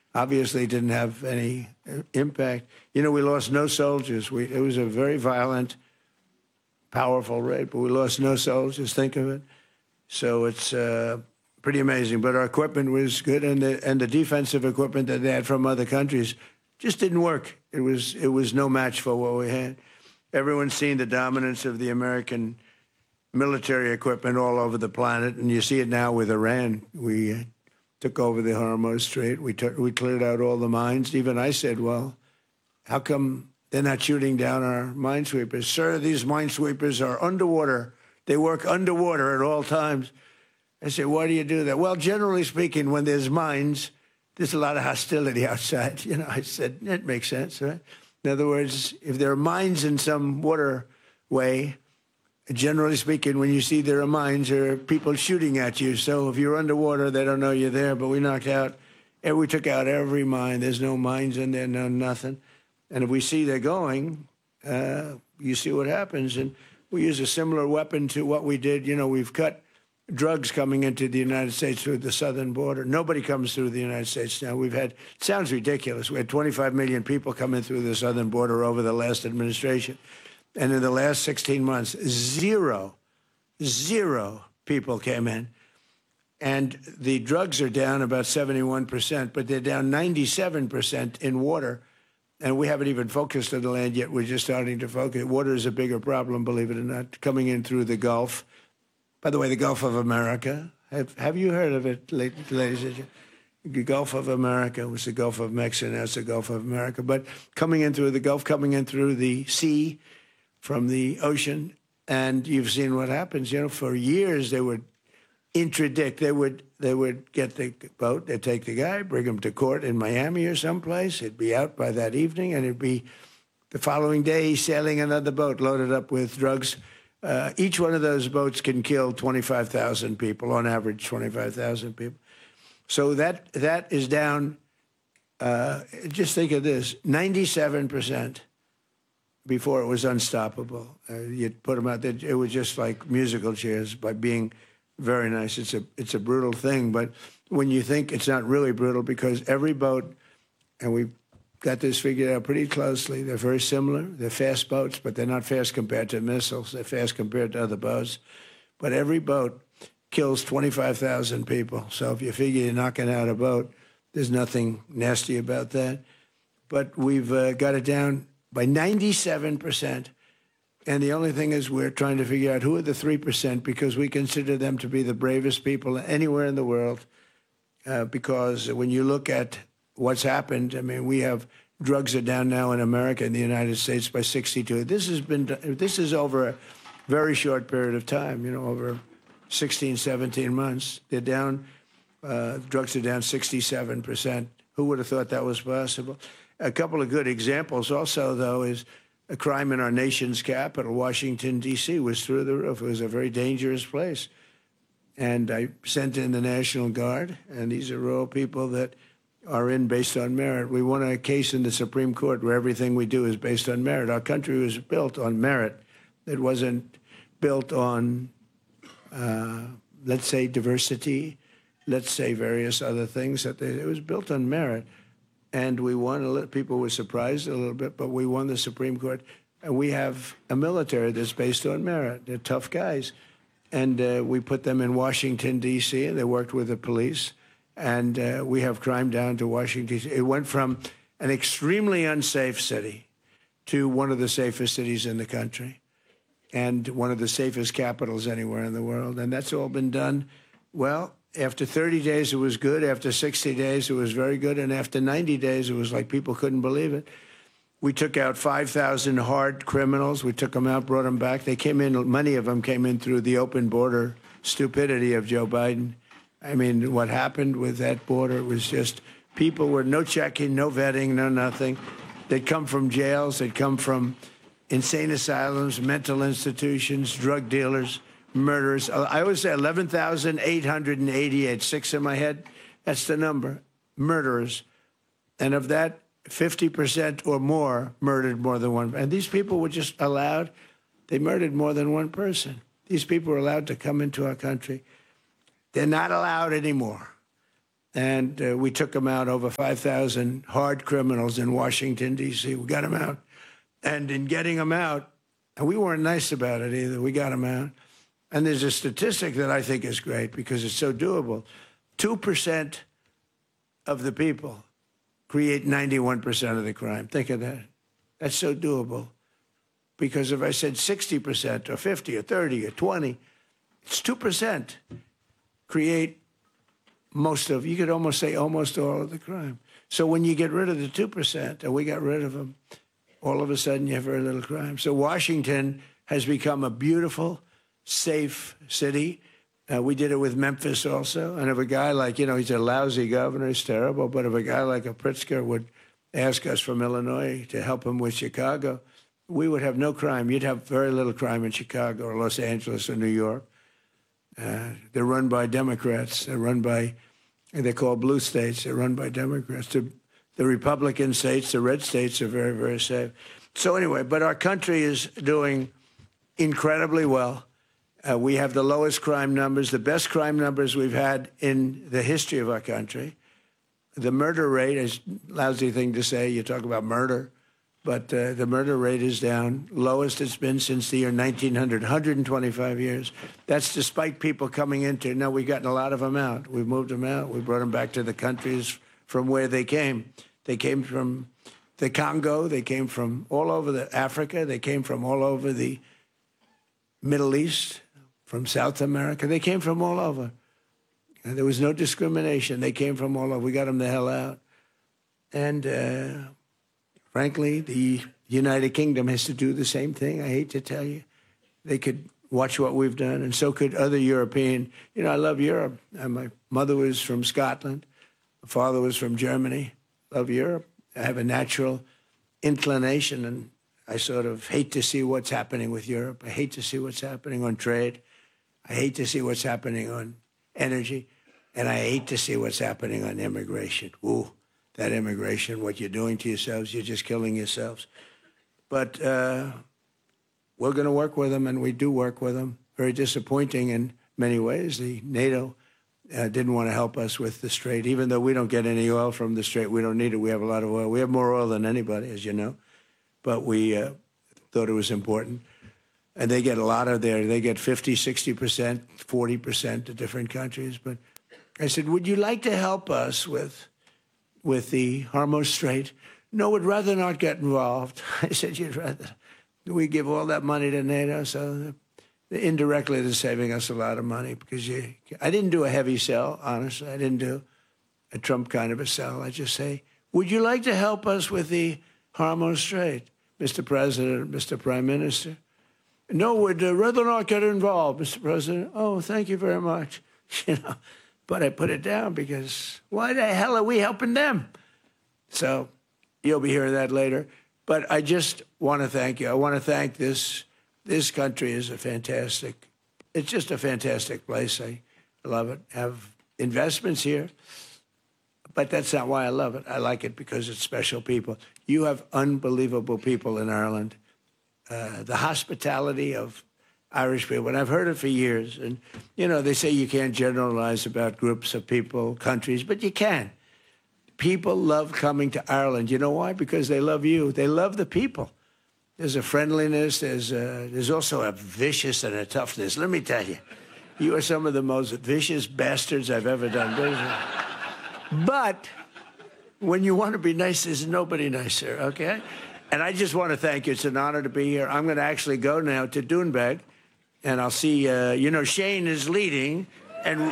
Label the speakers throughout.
Speaker 1: obviously didn't have any impact. You know, we lost no soldiers. It was a very violent, powerful raid, but we lost no soldiers. Think of it. So it's pretty amazing. But our equipment was good, and the defensive equipment that they had from other countries just didn't work. It was no match for what we had. Everyone's seen the dominance of the American military equipment all over the planet, and you see it now with Iran. We took over the Hormuz Strait. We cleared out all the mines. Even I said, well, how come they're not shooting down our minesweepers? Sir, these minesweepers are underwater. They work underwater at all times. I said, why do you do that? Well, generally speaking, when there's mines, there's a lot of hostility outside. You know, I said, that makes sense, right? In other words, if there are mines in some waterway, generally speaking, when you see there are mines, there are people shooting at you. So if you're underwater, they don't know you're there. But we took out every mine. There's no mines in there, no nothing. And if we see they're going, you see what happens. And we use a similar weapon to what we did. You know, we've cut drugs coming into the United States through the southern border. Nobody comes through the United States now. It sounds ridiculous. We had 25 million people coming through the southern border over the last administration. And in the last 16 months, zero people came in. And the drugs are down about 71%, but they're down 97% in water. And we haven't even focused on the land yet. We're just starting to focus. Water is a bigger problem, believe it or not, coming in through the Gulf. By the way, the Gulf of America. Have you heard of it, ladies and gentlemen? The Gulf of America was the Gulf of Mexico. Now it's the Gulf of America. But coming in through the Gulf, coming in through the sea, from the ocean, and you've seen what happens. You know, for years they would interdict. They would get the boat, they'd take the guy, bring him to court in Miami or someplace. He'd be out by that evening, and it'd be the following day sailing another boat loaded up with drugs. Each one of those boats can kill 25,000 people, on average 25,000 people. So that is down, just think of this, 97%. Before it was unstoppable. You'd put them out there. It was just like musical chairs by being very nice. It's a brutal thing, but when you think it's not really brutal, because every boat, and we've got this figured out pretty closely, they're very similar. They're fast boats, but they're not fast compared to missiles. They're fast compared to other boats. But every boat kills 25,000 people. So if you figure you're knocking out a boat, there's nothing nasty about that. But we've got it down by 97%. And the only thing is we're trying to figure out who are the 3%, because we consider them to be the bravest people anywhere in the world. Because when you look at what's happened, I mean, we have drugs are down now in America, in the United States, by 62. This is over a very short period of time, you know, over 16, 17 months. They're down, drugs are down 67%. Who would have thought that was possible? A couple of good examples also, though, is a crime in our nation's capital, Washington, D.C., was through the roof. It was a very dangerous place. And I sent in the National Guard, and these are all people that are in based on merit. We won a case in the Supreme Court where everything we do is based on merit. Our country was built on merit. It wasn't built on, let's say, diversity, let's say various other things. It was built on merit. And we won. People were surprised a little bit, but we won the Supreme Court. And we have a military that's based on merit. They're tough guys. And we put them in Washington, D.C., and they worked with the police. And we have crime down to Washington, D.C. It went from an extremely unsafe city to one of the safest cities in the country and one of the safest capitals anywhere in the world. And that's all been done, well, after 30 days, it was good. After 60 days, it was very good. And after 90 days, it was like people couldn't believe it. We took out 5,000 hard criminals. We took them out, brought them back. They came in, many of them came in through the open border stupidity of Joe Biden. I mean, what happened with that border was just people were no checking, no vetting, no nothing. They'd come from jails. They'd come from insane asylums, mental institutions, drug dealers, murderers. I always say 11,888, 6 in my head. That's the number, murderers. And of that, 50% or more murdered more than one. And these people were just allowed, they murdered more than one person. These people were allowed to come into our country. They're not allowed anymore. And we took them out, over 5,000 hard criminals in Washington, D.C. We got them out. And in getting them out, and we weren't nice about it either, we got them out. And there's a statistic that I think is great because it's so doable. 2% of the people create 91% of the crime. Think of that. That's so doable. Because if I said 60% or 50 or 30 or 20, it's 2% create most of, you could almost say almost all of the crime. So when you get rid of the 2%, and we got rid of them, all of a sudden you have very little crime. So Washington has become a beautiful, safe city. We did it with Memphis also. And if a guy like, he's a lousy governor, he's terrible, but if a guy like a Pritzker would ask us from Illinois to help him with Chicago, we would have no crime. You'd have very little crime in Chicago or Los Angeles or New York. They're run by Democrats. They're called blue states. They're run by Democrats. The Republican states, the red states, are very, very safe. So anyway, but our country is doing incredibly well. We have the lowest crime numbers, the best crime numbers we've had in the history of our country. The murder rate is a lousy thing to say. You talk about murder. But the murder rate is down, lowest it's been since the year 1900, 125 years. That's despite people coming into. Now, we've gotten a lot of them out. We've moved them out. We brought them back to the countries from where they came. They came from the Congo. They came from all over Africa. They came from all over the Middle East, from South America. They came from all over. And there was no discrimination. They came from all over. We got them the hell out. And frankly, the United Kingdom has to do the same thing. I hate to tell you. They could watch what we've done, and so could other European. I love Europe. My mother was from Scotland. My father was from Germany. Love Europe. I have a natural inclination, and I sort of hate to see what's happening with Europe. I hate to see what's happening on trade. I hate to see what's happening on energy. And I hate to see what's happening on immigration. Ooh. That immigration, what you're doing to yourselves, you're just killing yourselves. But we're going to work with them, and we do work with them. Very disappointing in many ways. The NATO didn't want to help us with the Strait, even though we don't get any oil from the Strait. We don't need it. We have a lot of oil. We have more oil than anybody, as you know. But we thought it was important. And they get a lot of they get 50, 60%, 40% to different countries. But I said, would you like to help us with the Hormuz Strait? No, would rather not get involved. I said, you'd rather. We give all that money to NATO, so indirectly they're saving us a lot of money because I didn't do a heavy sell, honestly. I didn't do a Trump kind of a sell. I just say, would you like to help us with the Hormuz Strait, Mr. President, Mr. Prime Minister? No, would rather not get involved, Mr. President. Oh, thank you very much. But I put it down because why the hell are we helping them? So you'll be hearing that later. But I just want to thank you. I want to thank this country is it's just a fantastic place. I love it. I have investments here, but that's not why I love it. I like it because it's special people. You have unbelievable people in Ireland. The hospitality of Irish people, and I've heard it for years. And, they say you can't generalize about groups of people, countries, but you can. People love coming to Ireland. You know why? Because they love you. They love the people. There's a friendliness. There's also a vicious and a toughness. Let me tell you, you are some of the most vicious bastards I've ever done business. But when you want to be nice, there's nobody nicer, okay? And I just want to thank you. It's an honor to be here. I'm going to actually go now to Doonbeg. And I'll see, Shane is leading, and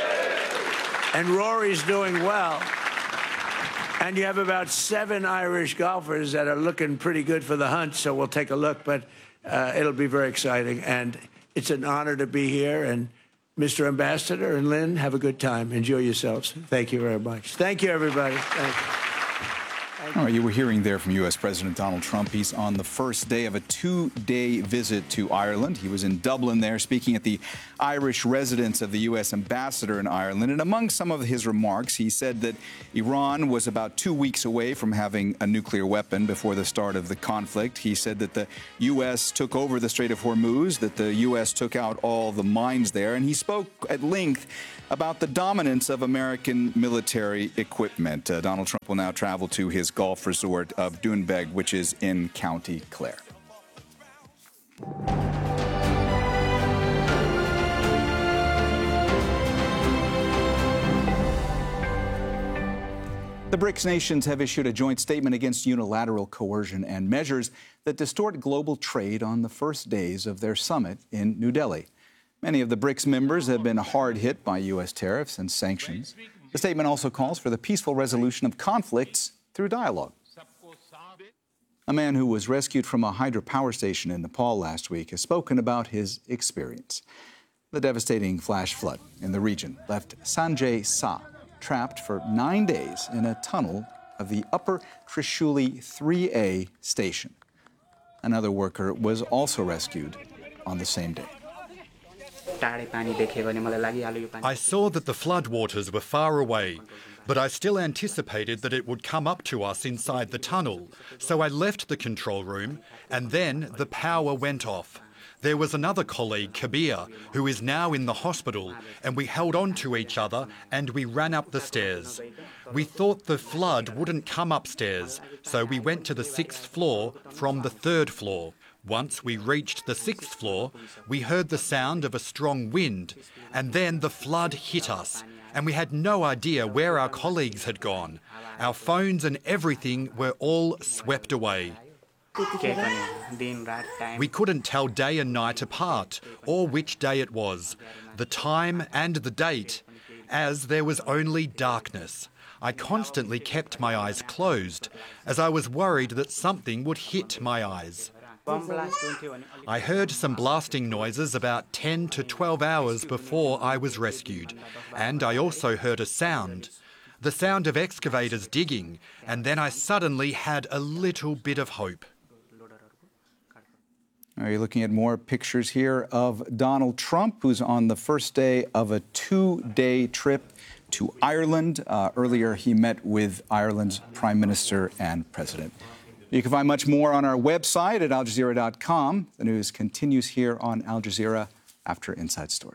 Speaker 1: Rory's doing well. And you have about 7 Irish golfers that are looking pretty good for the hunt, so we'll take a look. But it'll be very exciting. And it's an honor to be here. And Mr. Ambassador and Lynn, have a good time. Enjoy yourselves. Thank you very much. Thank you, everybody. Thank you.
Speaker 2: All right, you were hearing there from U.S. President Donald Trump. He's on the first day of a two-day visit to Ireland. He was in Dublin there speaking at the Irish residence of the U.S. ambassador in Ireland. And among some of his remarks, he said that Iran was about 2 weeks away from having a nuclear weapon before the start of the conflict. He said that the U.S. took over the Strait of Hormuz, that the U.S. took out all the mines there. And he spoke at length about the dominance of American military equipment. Donald Trump will now travel to his golf resort of Doonbeg, which is in County Clare. The BRICS nations have issued a joint statement against unilateral coercion and measures that distort global trade on the first days of their summit in New Delhi. Many of the BRICS members have been hard hit by U.S. tariffs and sanctions. The statement also calls for the peaceful resolution of conflicts through dialogue. A man who was rescued from a hydropower station in Nepal last week has spoken about his experience. The devastating flash flood in the region left Sanjay Sa trapped for 9 days in a tunnel of the Upper Trishuli 3A station. Another worker was also rescued on the same day.
Speaker 3: I saw that the floodwaters were far away, but I still anticipated that it would come up to us inside the tunnel. So I left the control room, and then the power went off. There was another colleague, Kabir, who is now in the hospital, and we held on to each other and we ran up the stairs. We thought the flood wouldn't come upstairs, so we went to the 6th floor from the 3rd floor. Once we reached the 6th floor, we heard the sound of a strong wind, and then the flood hit us, and we had no idea where our colleagues had gone. Our phones and everything were all swept away. We couldn't tell day and night apart, or which day it was, the time and the date, as there was only darkness. I constantly kept my eyes closed, as I was worried that something would hit my eyes. I heard some blasting noises about 10 to 12 hours before I was rescued, and I also heard a sound, the sound of excavators digging, and then I suddenly had a little bit of hope.
Speaker 2: Are you looking at more pictures here of Donald Trump, who's on the first day of a 2-day trip to Ireland? Earlier, he met with Ireland's Prime Minister and President. You can find much more on our website at aljazeera.com. The news continues here on Al Jazeera after Inside Story.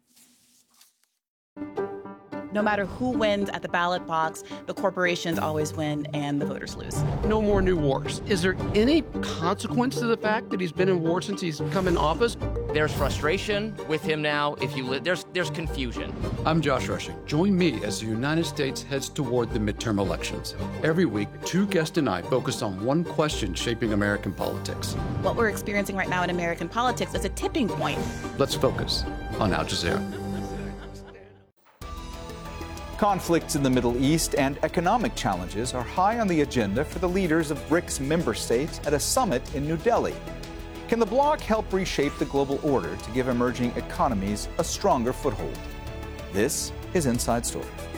Speaker 4: No matter who wins at the ballot box, the corporations always win and the voters lose.
Speaker 5: No more new wars. Is there any consequence to the fact that he's been in war since he's come in office?
Speaker 6: There's frustration with him now. There's confusion.
Speaker 7: I'm Josh Rushing. Join me as the United States heads toward the midterm elections. Every week, two guests and I focus on one question shaping American politics.
Speaker 4: What we're experiencing right now in American politics is a tipping point.
Speaker 7: Let's focus on Al Jazeera.
Speaker 2: Conflicts in the Middle East and economic challenges are high on the agenda for the leaders of BRICS member states at a summit in New Delhi. Can the bloc help reshape the global order to give emerging economies a stronger foothold? This is Inside Story.